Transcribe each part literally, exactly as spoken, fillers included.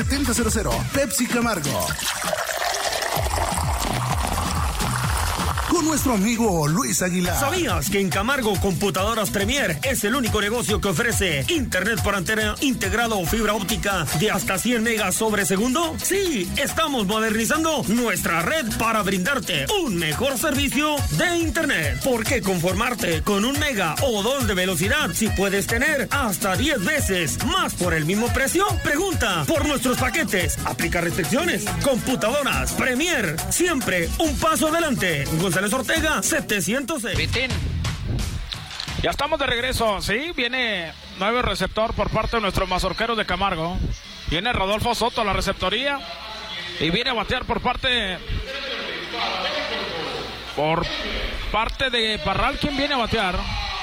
setenta cero cero, Pepsi Camargo. Con nuestro amigo Luis Aguilar. ¿Sabías que en Camargo Computadoras Premier es el único negocio que ofrece internet por antena integrado o fibra óptica de hasta cien megas sobre segundo? Sí, estamos modernizando nuestra red para brindarte un mejor servicio de internet. ¿Por qué conformarte con un mega o dos de velocidad si puedes tener hasta diez veces más por el mismo precio? Pregunta por nuestros paquetes. Aplica restricciones. Computadoras Premier, siempre un paso adelante. González Ortega, setecientos seis. Vitín. Ya estamos de regreso, sí, viene nuevo receptor por parte de nuestros mazorqueros de Camargo. Viene Rodolfo Soto a la receptoría y viene a batear por parte por parte de Parral. ¿Quién viene a batear?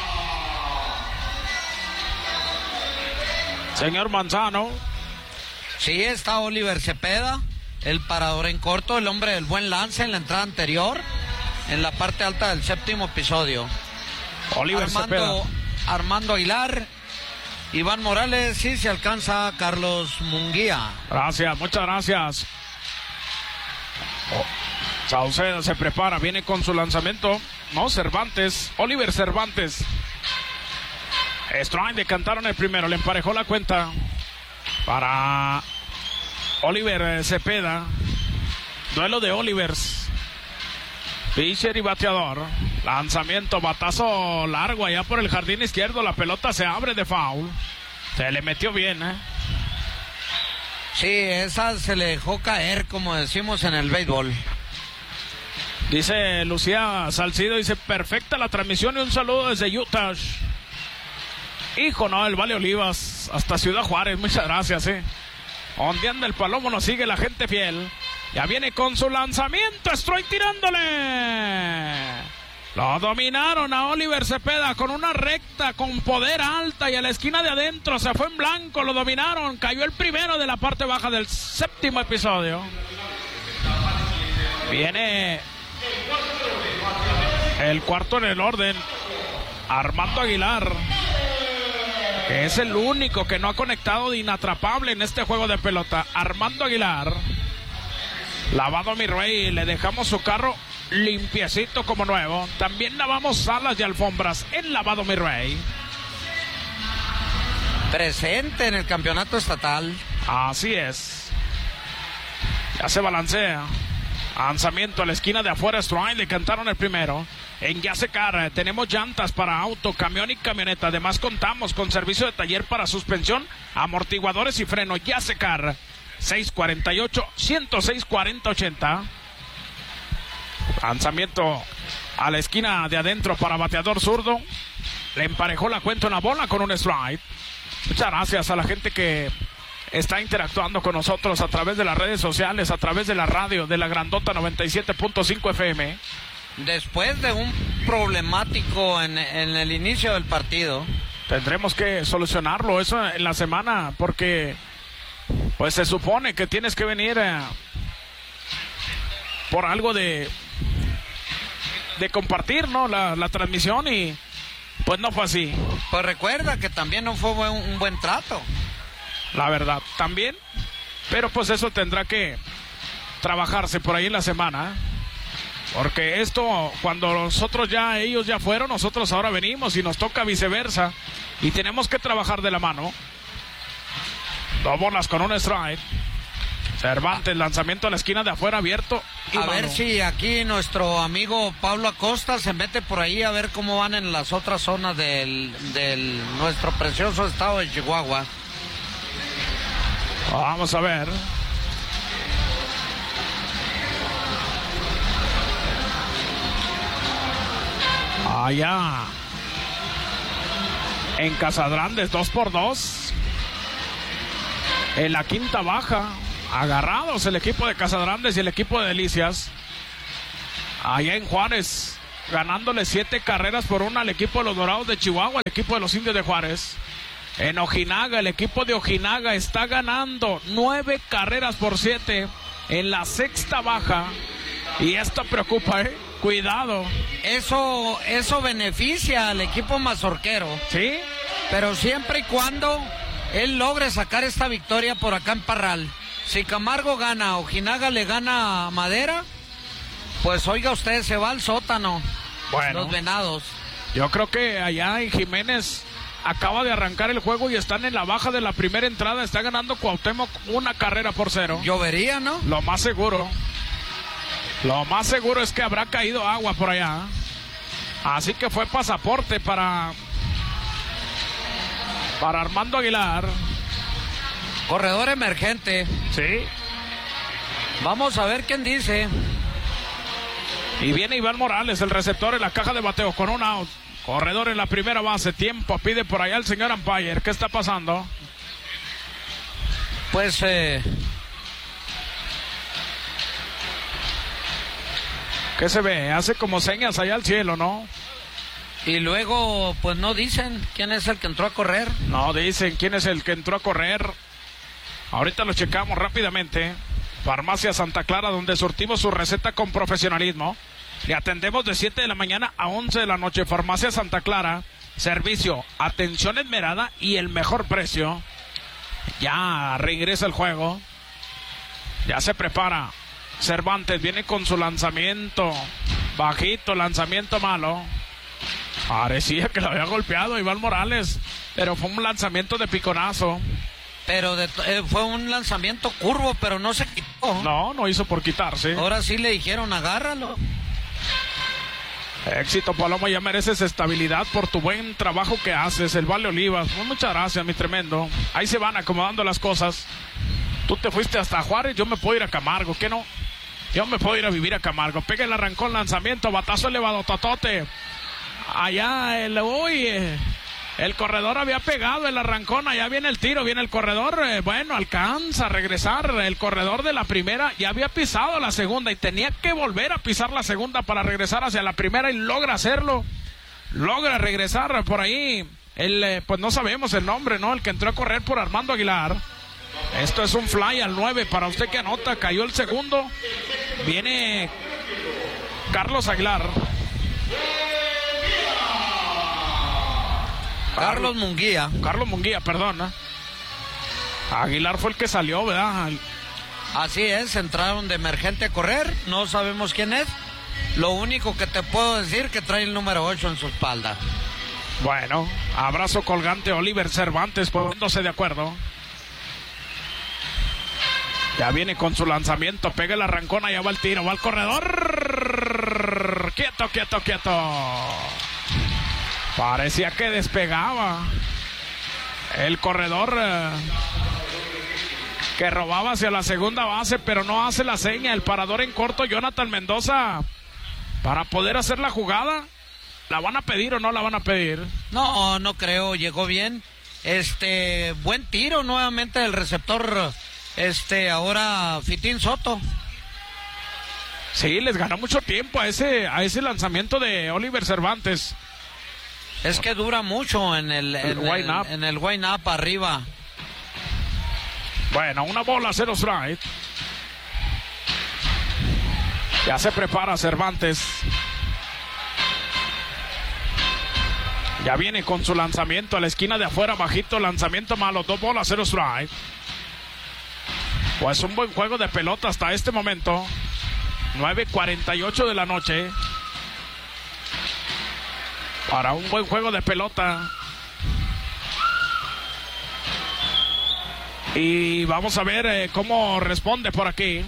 Señor Manzano. Sí, está Oliver Cepeda, el parador en corto, el hombre del buen lance en la entrada anterior, en la parte alta del séptimo episodio. Oliver Armando, Cepeda. Armando Aguilar, Iván Morales, y se alcanza Carlos Munguía. Gracias, muchas gracias. Oh, Saucedo se prepara, viene con su lanzamiento. No, Cervantes, Oliver Cervantes. Strike, decantaron el primero, le emparejó la cuenta para Oliver Cepeda. Duelo de Olivers. Pitcher y bateador. Lanzamiento, batazo largo allá por el jardín izquierdo. La pelota se abre de foul. Se le metió bien, ¿eh? Sí, esa se le dejó caer, como decimos en el béisbol. Dice Lucía Salcido, dice, perfecta la transmisión y un saludo desde Utah. Hijo, no, el Valle Olivas hasta Ciudad Juárez, muchas gracias, eh. Donde anda el palomo nos sigue la gente fiel. Ya viene con su lanzamiento, estoy tirándole. Lo dominaron a Oliver Cepeda con una recta, con poder alta, y a la esquina de adentro se fue en blanco, lo dominaron. Cayó el primero de la parte baja del séptimo episodio. Viene el cuarto en el orden, Armando Aguilar, que es el único que no ha conectado de inatrapable en este juego de pelota. Armando Aguilar. Lavado mi rey, le dejamos su carro limpiecito como nuevo. También lavamos salas y alfombras en Lavado mi rey. Presente en el campeonato estatal. Así es. Ya se balancea. Lanzamiento a la esquina de afuera, strike, le cantaron el primero. En Yasecar tenemos llantas para auto, camión y camioneta. Además contamos con servicio de taller para suspensión, amortiguadores y freno. Yasecar, seis cuarenta y ocho, ciento seis, cuarenta ochenta. Lanzamiento a la esquina de adentro para bateador zurdo. Le emparejó la cuenta una bola con un strike. Muchas gracias a la gente que está interactuando con nosotros a través de las redes sociales, a través de la radio de la Grandota noventa y siete punto cinco F M. Después de un problemático en, en el inicio del partido, tendremos que solucionarlo eso en la semana, porque pues se supone que tienes que venir eh, por algo de de compartir, ¿no? La, la transmisión, y pues no fue así. Pues recuerda que también no fue buen, un buen trato. La verdad, también. Pero pues eso tendrá que trabajarse por ahí en la semana. Porque esto, cuando nosotros ya, ellos ya fueron, nosotros ahora venimos y nos toca viceversa. Y tenemos que trabajar de la mano. Dos bolas con un strike. Cervantes, lanzamiento a la esquina de afuera abierto. Y a mano. ver si aquí nuestro amigo Pablo Acosta se mete por ahí a ver cómo van en las otras zonas del, del nuestro precioso estado de Chihuahua. Vamos a ver. Allá en Casadrandes, dos por dos. En la quinta baja, agarrados el equipo de Casadrandes y el equipo de Delicias. Allá en Juárez, ganándole siete carreras por una al equipo de los Dorados de Chihuahua, el equipo de los Indios de Juárez. En Ojinaga, el equipo de Ojinaga está ganando nueve carreras por siete en la sexta baja. Y esto preocupa, ¿eh? Cuidado. Eso, eso beneficia al equipo mazorquero. Sí. Pero siempre y cuando él logre sacar esta victoria por acá en Parral. Si Camargo gana, Ojinaga le gana a Madera, pues oiga usted, se va al sótano. Bueno, los Venados. Yo creo que allá en Jiménez acaba de arrancar el juego y están en la baja de la primera entrada. Está ganando Cuauhtémoc una carrera por cero. Llovería, ¿no? Lo más seguro. Lo más seguro es que habrá caído agua por allá. Así que fue pasaporte para, para Armando Aguilar. Corredor emergente. Sí. Vamos a ver quién dice. Y viene Iván Morales, el receptor en la caja de bateo con un out. Corredor en la primera base. Tiempo pide por allá el señor umpire. ¿Qué está pasando? Pues eh... ¿qué se ve? Hace como señas allá al cielo, ¿no? Y luego, pues no dicen quién es el que entró a correr. No dicen quién es el que entró a correr. Ahorita lo checamos rápidamente. Farmacia Santa Clara, donde surtimos su receta con profesionalismo. Le atendemos de siete de la mañana a once de la noche. Farmacia Santa Clara. Servicio, atención esmerada y el mejor precio. Ya regresa el juego. Ya se prepara. Cervantes viene con su lanzamiento. Bajito, lanzamiento malo. Parecía que lo había golpeado Iván Morales, pero fue un lanzamiento de piconazo. Pero de, eh, fue un lanzamiento curvo, pero no se quitó. No, no hizo por quitarse. Ahora sí le dijeron, agárralo. Éxito, Palomo, ya mereces estabilidad por tu buen trabajo que haces. El Valle Olivas, pues muchas gracias, mi tremendo. Ahí se van acomodando las cosas. Tú te fuiste hasta Juárez, yo me puedo ir a Camargo, ¿qué no? Yo me puedo ir a vivir a Camargo. Pega el arrancón, lanzamiento, batazo elevado, totote. Allá el, uy, eh, el corredor había pegado el arrancón, allá viene el tiro, viene el corredor, eh, bueno, alcanza a regresar, el corredor de la primera ya había pisado la segunda y tenía que volver a pisar la segunda para regresar hacia la primera y logra hacerlo, logra regresar por ahí, el, eh, pues no sabemos el nombre, ¿no? El que entró a correr por Armando Aguilar. Esto es un fly al nueve para usted que anota, cayó el segundo, viene Carlos Aguilar. Carlos Munguía. Carlos Munguía, perdón. ¿eh? Aguilar fue el que salió, ¿verdad? Así es, entraron de emergente a correr, no sabemos quién es. Lo único que te puedo decir que trae el número ocho en su espalda. Bueno, abrazo colgante Oliver Cervantes, poniéndose de acuerdo. Ya viene con su lanzamiento, pega el arrancón, allá va el tiro, va el corredor. Quieto, quieto, quieto. Parecía que despegaba. El corredor eh, que robaba hacia la segunda base, pero no hace la seña. El parador en corto, Jonathan Mendoza, para poder hacer la jugada. ¿La van a pedir o no la van a pedir? No, no creo, llegó bien. Este, buen tiro nuevamente del receptor, este, ahora Fitín Soto. Sí, les ganó mucho tiempo a ese, a ese lanzamiento de Oliver Cervantes. Es que dura mucho en el, el en, wind el, up. en el wind up arriba. Bueno, una bola, cero strike. Ya se prepara Cervantes. Ya viene con su lanzamiento a la esquina de afuera, bajito, lanzamiento malo, dos bolas, cero strike. Pues un buen juego de pelota hasta este momento. nueve cuarenta y ocho de la noche. Para un buen juego de pelota. Y vamos a ver eh, cómo responde por aquí.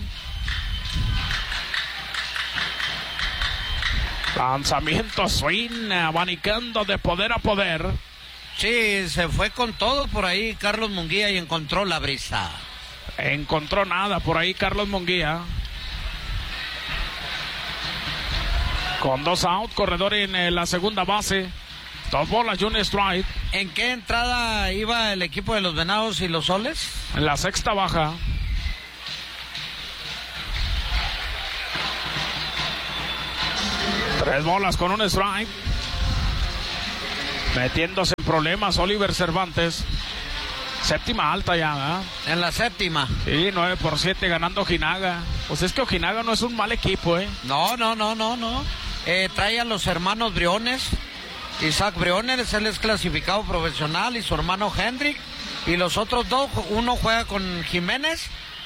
Lanzamiento swing, abanicando de poder a poder. Sí, se fue con todo por ahí Carlos Munguía y encontró la brisa. Encontró nada por ahí Carlos Munguía. Con dos out, corredor en eh, la segunda base. Dos bolas y un strike. ¿En qué entrada iba el equipo de los Venados y los Soles? En la sexta baja. Tres bolas con un strike. Metiéndose en problemas Oliver Cervantes. Séptima alta ya, ¿eh? En la séptima. Sí, nueve por siete ganando Ojinaga. Pues es que Ojinaga no es un mal equipo, ¿eh? No, no, no, no, no. Eh, trae a los hermanos Briones. Isaac Briones, él es clasificado profesional, y su hermano Hendrik. Y los otros dos, uno juega con Jiménez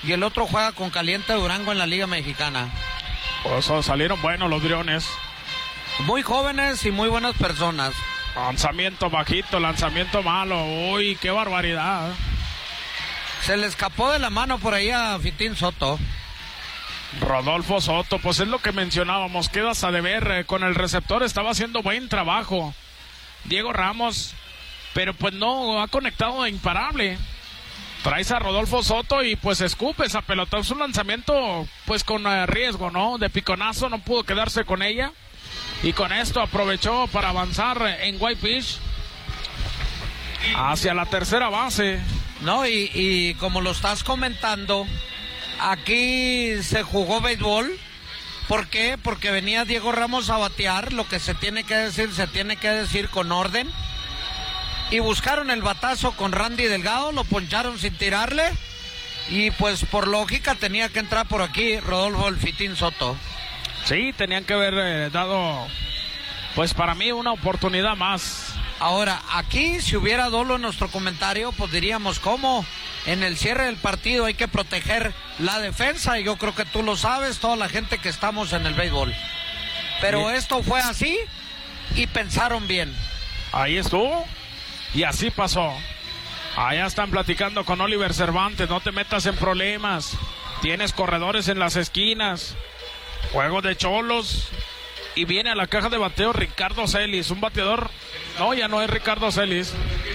y el otro juega con Caliente Durango en la Liga Mexicana. Pues salieron buenos los Briones. Muy jóvenes y muy buenas personas. Lanzamiento bajito, lanzamiento malo. Uy, qué barbaridad. Se le escapó de la mano por ahí a Fitín Soto. Rodolfo Soto, pues es lo que mencionábamos, quedas a deber, eh, con el receptor estaba haciendo buen trabajo Diego Ramos, pero pues no ha conectado de imparable. Traes a Rodolfo Soto y pues escupe esa pelota, es un lanzamiento pues con eh, riesgo, ¿no? De piconazo, no pudo quedarse con ella y con esto aprovechó para avanzar en White Pitch hacia la tercera base. No, y, y como lo estás comentando, aquí se jugó béisbol. ¿Por qué? Porque venía Diego Ramos a batear. Lo que se tiene que decir, se tiene que decir con orden. Y buscaron el batazo con Randy Delgado, lo poncharon sin tirarle. Y pues por lógica tenía que entrar por aquí Rodolfo El Fitín Soto. Sí, tenían que haber eh, dado, pues para mí, una oportunidad más. Ahora, aquí si hubiera dolo en nuestro comentario, pues diríamos cómo en el cierre del partido hay que proteger la defensa, y yo creo que tú lo sabes, toda la gente que estamos en el béisbol. Pero sí, esto fue así y pensaron bien. Ahí estuvo y así pasó. Allá están platicando con Oliver Cervantes, no te metas en problemas, tienes corredores en las esquinas, juego de cholos. Y viene a la caja de bateo Ricardo Celis, un bateador. No, ya no es Ricardo Celis.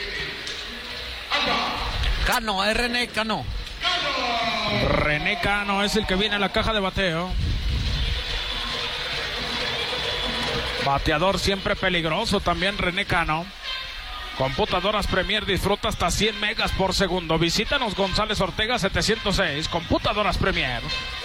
Cano, es René Cano. René Cano es el que viene a la caja de bateo. Bateador siempre peligroso también René Cano. Computadoras Premier, disfruta hasta cien megas por segundo. Visítanos González Ortega setecientos seis. Computadoras Premier.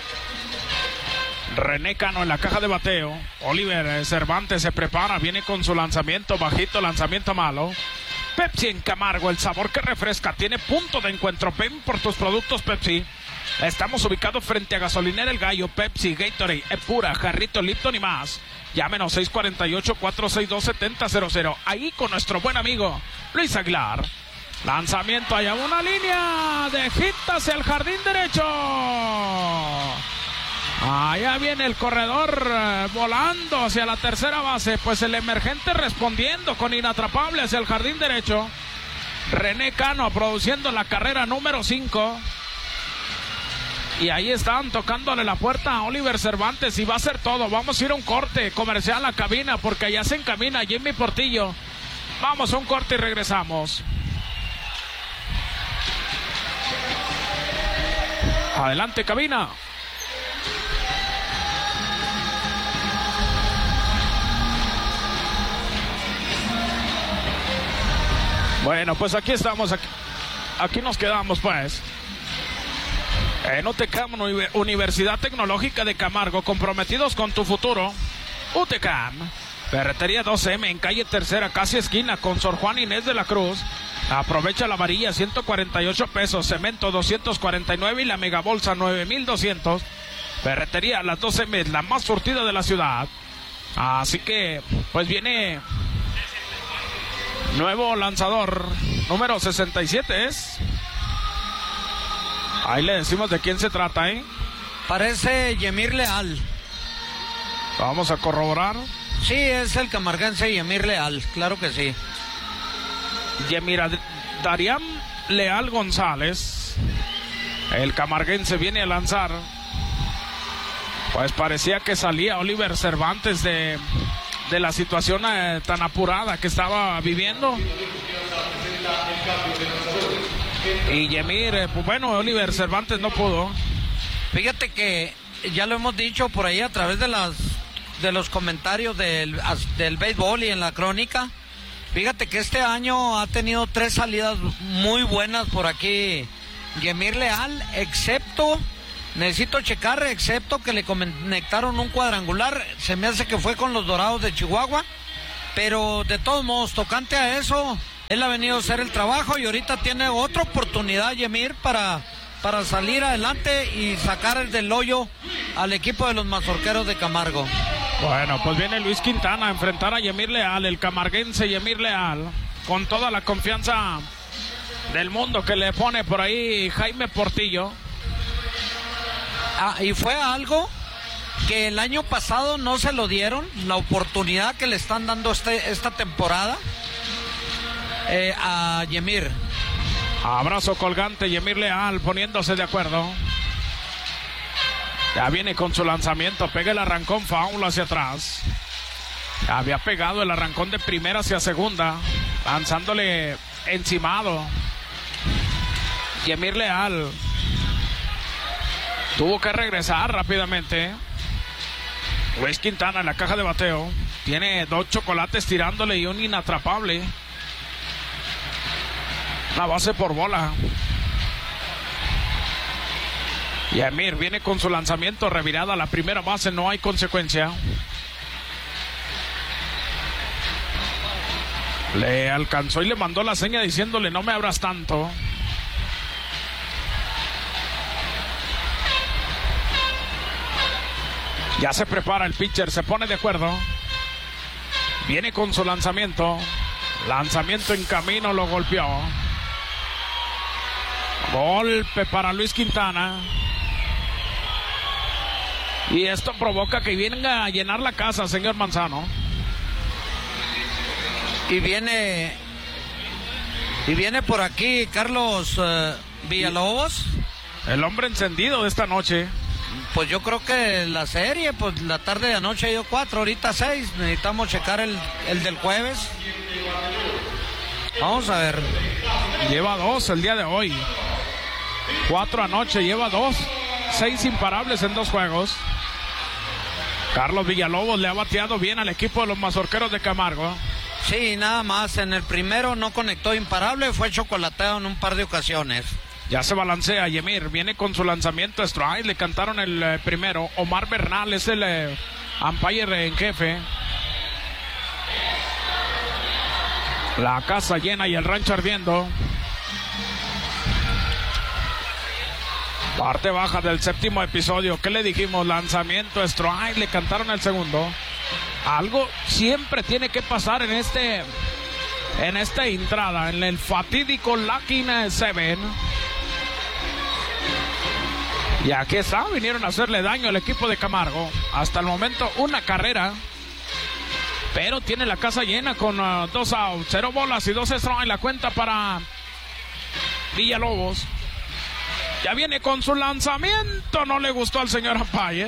René Cano en la caja de bateo. Oliver Cervantes se prepara, viene con su lanzamiento bajito, lanzamiento malo. Pepsi en Camargo, el sabor que refresca, tiene punto de encuentro. Ven por tus productos Pepsi. Estamos ubicados frente a Gasolinera El Gallo. Pepsi, Gatorade, Epura, Jarrito, Lipton y más. Llámenos seis cuatro ocho, cuatro seis dos, siete cero cero cero. Ahí con nuestro buen amigo Luis Aguilar. Lanzamiento allá, una línea de hit hacia el jardín derecho. Allá viene el corredor eh, volando hacia la tercera base. Pues el emergente respondiendo con inatrapable hacia el jardín derecho. René Cano produciendo la carrera número cinco. Y ahí están tocándole la puerta a Oliver Cervantes. Y va a ser todo. Vamos a ir a un corte comercial a cabina, porque allá se encamina Jimmy Portillo. Vamos a un corte y regresamos. Adelante, cabina. Bueno, pues aquí estamos, aquí, aquí nos quedamos pues. En U T C A M, Universidad Tecnológica de Camargo, comprometidos con tu futuro. U T C A M, Ferretería dos eme en calle Tercera, casi esquina con Sor Juan Inés de la Cruz. Aprovecha la varilla, ciento cuarenta y ocho pesos, cemento doscientos cuarenta y nueve y la megabolsa nueve mil doscientos. Ferretería Las dos eme, la más surtida de la ciudad. Así que, pues viene nuevo lanzador, número sesenta y siete es. Ahí le decimos de quién se trata, ¿eh? Parece Yemir Leal. Vamos a corroborar. Sí, es el camarguense Yemir Leal, claro que sí. Yemir Darían Leal González. El camarguense viene a lanzar. Pues parecía que salía Oliver Cervantes de, de la situación eh, tan apurada que estaba viviendo. Y Yemir, eh, pues bueno, Oliver Cervantes no pudo. Fíjate que ya lo hemos dicho por ahí a través de las de los comentarios del, del béisbol y en la crónica. Fíjate que este año ha tenido tres salidas muy buenas por aquí Yemir Leal, excepto, necesito checar, excepto que le conectaron un cuadrangular, se me hace que fue con los Dorados de Chihuahua, pero de todos modos, tocante a eso, él ha venido a hacer el trabajo y ahorita tiene otra oportunidad Yemir para, para salir adelante y sacar del hoyo al equipo de los Mazorqueros de Camargo. Bueno, pues viene Luis Quintana a enfrentar a Yemir Leal, el camarguense Yemir Leal, con toda la confianza del mundo que le pone por ahí Jaime Portillo. Ah, y fue algo que el año pasado no se lo dieron, la oportunidad que le están dando este, esta temporada eh, a Yemir. Abrazo colgante, Yemir Leal poniéndose de acuerdo. Ya viene con su lanzamiento, pega el arrancón, foul hacia atrás. Había pegado el arrancón de primera hacia segunda, lanzándole encimado. Yemir Leal tuvo que regresar rápidamente. Luis Quintana en la caja de bateo. Tiene dos chocolates tirándole y un inatrapable. Una base por bola. Yemir viene con su lanzamiento, revirada a la primera base, no hay consecuencia. Le alcanzó y le mandó la seña diciéndole no me abras tanto. Ya se prepara el pitcher, se pone de acuerdo. Viene con su lanzamiento. Lanzamiento en camino, lo golpeó. Golpe para Luis Quintana. Y esto provoca que venga a llenar la casa, señor Manzano. Y viene... Y viene por aquí Carlos uh, Villalobos. El hombre encendido de esta noche. Pues yo creo que la serie, pues la tarde de anoche dio cuatro, ahorita seis. Necesitamos checar el, el del jueves. Vamos a ver. Lleva dos el día de hoy. Cuatro anoche, lleva dos. Seis imparables en dos juegos. Carlos Villalobos le ha bateado bien al equipo de los Mazorqueros de Camargo. Sí, nada más. En el primero no conectó imparable, fue chocolateado en un par de ocasiones. Ya se balancea Yemir, viene con su lanzamiento strike, le cantaron el eh, primero. Omar Bernal es el eh, umpire en jefe. La casa llena y el rancho ardiendo. Parte baja del séptimo episodio. ¿Qué le dijimos? Lanzamiento strike, le cantaron el segundo. Algo siempre tiene que pasar en este en esta entrada, en el fatídico Lucky Seven. Y aquí está, vinieron a hacerle daño al equipo de Camargo. Hasta el momento una carrera, pero tiene la casa llena con uh, dos outs, cero bolas y dos strikes. La cuenta para Villalobos. Ya viene con su lanzamiento, no le gustó al señor umpire.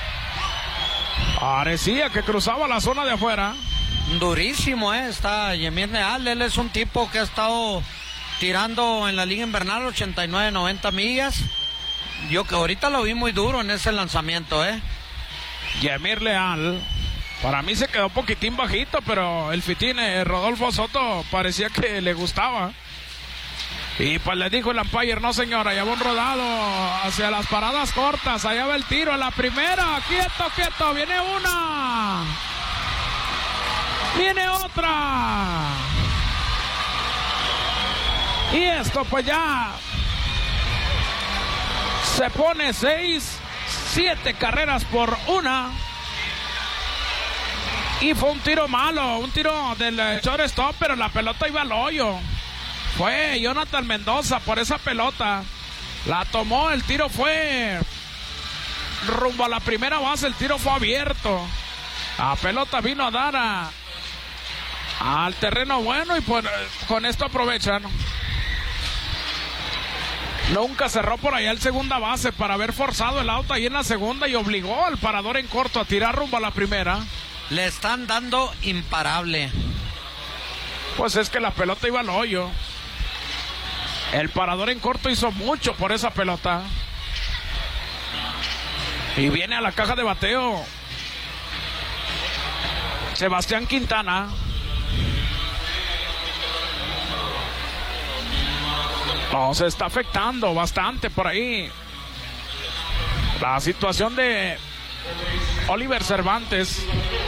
Parecía que cruzaba la zona de afuera. Durísimo, eh, está Yemir Leal. Él es un tipo que ha estado tirando en la liga invernal ochenta y nueve, noventa millas. Yo que ahorita lo vi muy duro en ese lanzamiento, eh. Yemir Leal, para mí se quedó un poquitín bajito, pero el fitín eh, Rodolfo Soto parecía que le gustaba. Y pues le dijo el umpire, no señora, ya va un rodado hacia las paradas cortas, allá va el tiro en la primera, quieto, quieto, viene una, viene otra. Y esto pues ya se pone seis, siete carreras por una. Y fue un tiro malo, un tiro del shortstop, pero la pelota iba al hoyo. Fue Jonathan Mendoza por esa pelota. La tomó, el tiro fue rumbo a la primera base, el tiro fue abierto. La pelota vino a dar a, al terreno bueno y por, con esto aprovechan. Nunca cerró por allá el segunda base para haber forzado el auto ahí en la segunda y obligó al parador en corto a tirar rumbo a la primera. Le están dando imparable. Pues es que la pelota iba al hoyo. El parador en corto hizo mucho por esa pelota. Y viene a la caja de bateo Sebastián Quintana. No, se está afectando bastante por ahí la situación de Oliver Cervantes.